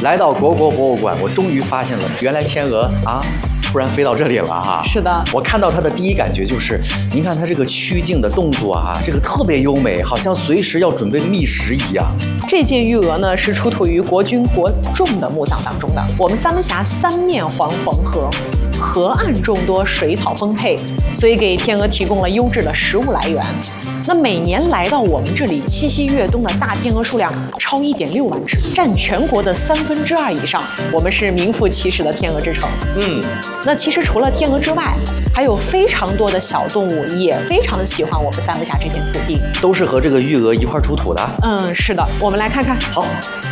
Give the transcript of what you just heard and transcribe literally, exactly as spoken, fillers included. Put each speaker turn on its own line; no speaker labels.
来到国国博物馆，我终于发现了，原来天鹅啊，突然飞到这里了哈。
是的，
我看到它的第一感觉就是，您看它这个曲颈的动作啊，这个特别优美，好像随时要准备觅食一样。
这件玉鹅呢，是出土于国军国重的墓葬当中的。我们三门峡三面环黄河，河岸众多，水草丰沛，所以给天鹅提供了优质的食物来源。那每年来到我们这里栖息越冬的大天鹅数量超一点六万只，占全国的三分之二以上。我们是名副其实的天鹅之城。
嗯，
那其实除了天鹅之外，还有非常多的小动物也非常的喜欢我们三门峡这片土地，
都是和这个玉鹅一块出土的。
嗯，是的，我们来看看。
好。